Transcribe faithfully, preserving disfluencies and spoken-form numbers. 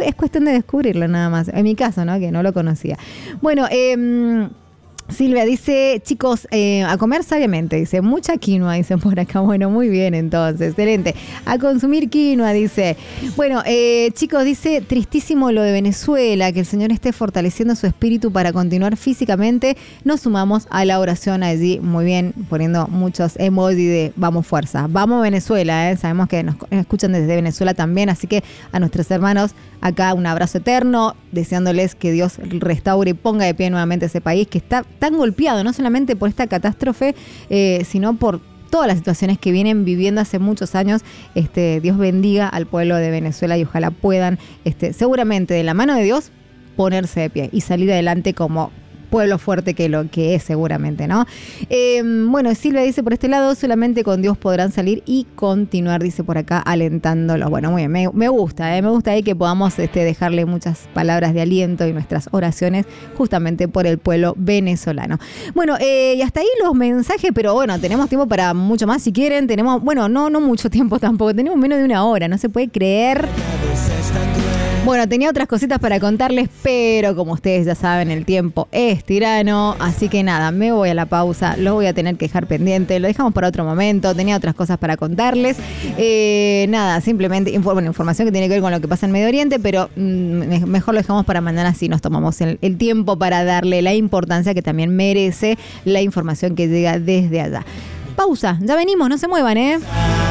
es cuestión de descubrirlo nada más. En mi caso, ¿no? Que no lo conocía. Bueno, eh... Silvia dice, chicos, eh, a comer sabiamente, dice, mucha quinoa, dicen por acá. Bueno, muy bien entonces, excelente. A consumir quinoa, dice. Bueno, eh, chicos, dice, tristísimo lo de Venezuela, que el Señor esté fortaleciendo su espíritu para continuar físicamente. Nos sumamos a la oración allí, muy bien, poniendo muchos emojis de vamos fuerza. Vamos Venezuela, eh. Sabemos que nos escuchan desde Venezuela también, así que a nuestros hermanos acá un abrazo eterno, deseándoles que Dios restaure y ponga de pie nuevamente ese país que está tan golpeado, no solamente por esta catástrofe, eh, sino por todas las situaciones que vienen viviendo hace muchos años. Este, Dios bendiga al pueblo de Venezuela y ojalá puedan, este, seguramente de la mano de Dios, ponerse de pie y salir adelante como pueblo fuerte que lo que es seguramente, ¿no? Eh, bueno, Silvia dice por este lado, solamente con Dios podrán salir y continuar, dice por acá, alentándolos. Bueno, muy bien, me, me gusta, ¿eh? Me gusta ahí que podamos este, dejarle muchas palabras de aliento y nuestras oraciones justamente por el pueblo venezolano. Bueno, eh, y hasta ahí los mensajes, pero bueno, tenemos tiempo para mucho más si quieren. Tenemos, bueno, no, no mucho tiempo tampoco, tenemos menos de una hora, no se puede creer. Bueno, tenía otras cositas para contarles, pero como ustedes ya saben, el tiempo es tirano, así que nada, me voy a la pausa, lo voy a tener que dejar pendiente, lo dejamos para otro momento, tenía otras cosas para contarles, eh, nada, simplemente inf- bueno, información que tiene que ver con lo que pasa en Medio Oriente, pero mm, mejor lo dejamos para mañana, así nos tomamos el, el tiempo para darle la importancia que también merece la información que llega desde allá. Pausa, ya venimos, no se muevan, ¿eh?